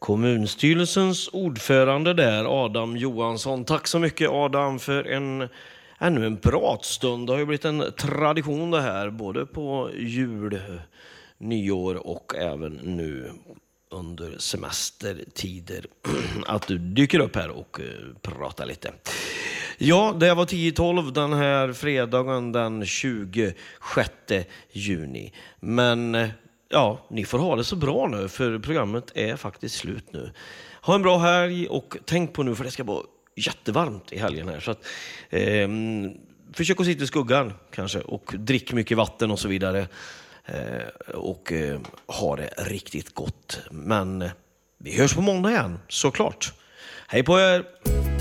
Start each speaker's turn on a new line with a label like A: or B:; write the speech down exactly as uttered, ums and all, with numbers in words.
A: kommunstyrelsens ordförande där, Adam Johansson. Tack så mycket Adam för en ännu en pratstund. Det har ju blivit en tradition det här, både på jul, nyår och även nu under semestertider, att du dyker upp här och pratar lite. Ja, det var tio tolv den här fredagen den tjugosjätte juni. Men ja, ni får ha det så bra nu, för programmet är faktiskt slut nu. Ha en bra helg och tänk på nu, för det ska vara jättevarmt i helgen här. Så att, eh, försök att sitta i skuggan kanske och drick mycket vatten och så vidare. Eh, och eh, ha det riktigt gott. Men eh, vi hörs på måndag igen, såklart. Hej på er!